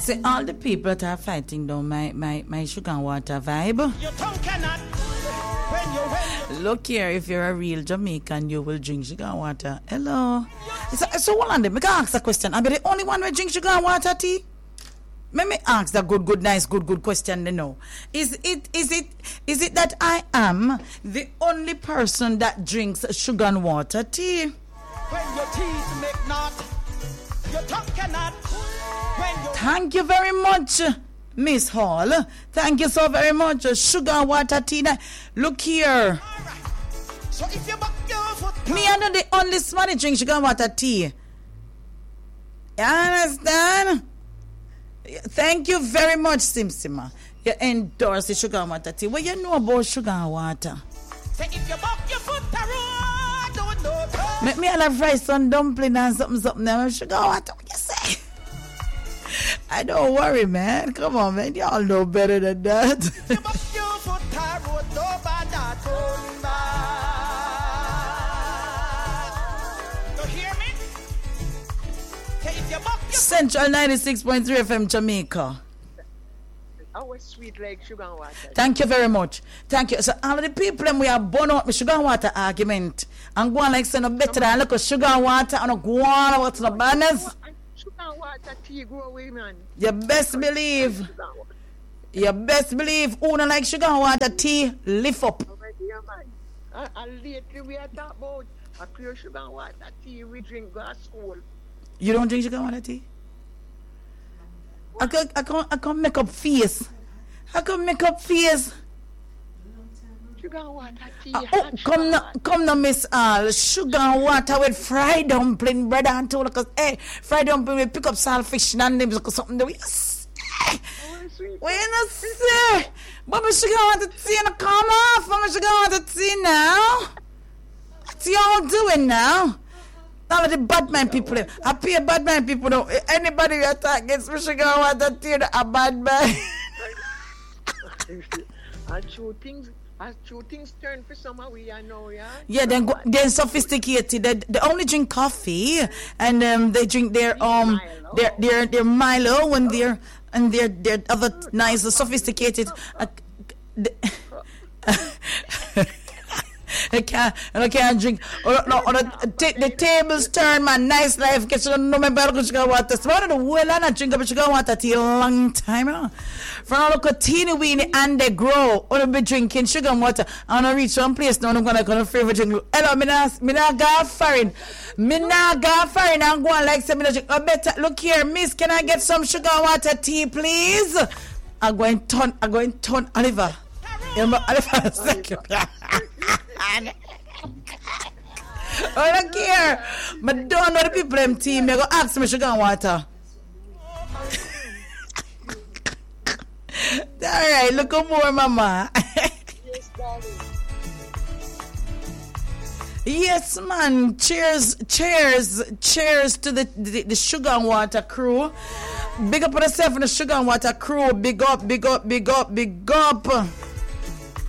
See, all the people that are fighting down my sugar and water vibe. Your tongue cannot. When Look here, if you're a real Jamaican, you will drink sugar and water. Hello. So hold on, me can ask a question. Am I the only one who drink sugar and water tea? Let me ask the nice question. You know, is it that I am the only person that drinks sugar and water tea? When your teeth make not, your tongue cannot. Thank you very much, Miss Hall. Thank you so very much. Sugar and water tea. Look here. So if you back your foot, Me and the only somebody drink sugar and water tea. You understand? Thank you very much, Simsima. You endorse the sugar and water tea. What you know about sugar and water? say if you back your foot, I don't know. Make me all fry some dumpling and something now. Sugar and water, what you say? I don't worry, man. Come on, man. Y'all know better than that. You back your foot, I road, no bad at all. You hear me? Say if you back your Central 96.3 FM Jamaica. Our sweet like sugar and water. Thank you very much. Thank you. So all of the people we are born out with sugar and water argument and go on like say no better than look at sugar and water and go on what's the banners. Sugar and water tea grow away, man. You best believe. You best believe who don't like sugar and water tea lift up. And lately we are talking about a pure sugar and water tea we drink glass school. You don't drink sugar and water tea? I can't make up face. I can make up face. Sugar and water tea. Come now, Miss All. Sugar and water with fried dumpling, bread and toast. Because hey, fried dumpling we pick up saltfish and names or something. We yes. We not say. But my sugar and water tea and come off. My sugar and water tea now. What's y'all doing now? All of the bad mind people, I pay bad mind people. Though. Anybody who attack against me, sugar and water tea, a bad mind. And two things turn for summer we are now, yeah. Yeah, they're sophisticated. They only drink coffee, and they drink their Milo when they're other nice sophisticated. I can't drink. The tables turn, man. Nice life. Get you know my better sugar water. So one of the well I not drink up sugar water tea a long time now. From all the teeny weeny and they grow. I'll be drinking sugar and water. I wanna reach one place now. I'm gonna favorite drink. Hello, me not go foreign. I'm going like some drink. I better look here, miss. Can I get some sugar and water tea, please? I'm going turn Oliver. Oliver, second. Oh, look here. I don't know the people in team. I go ask me sugar and water. Alright, look at more, mama. Yes, darling. Yes, man. Cheers to the sugar and water crew. Big up on yourself and the sugar and water crew. Big up.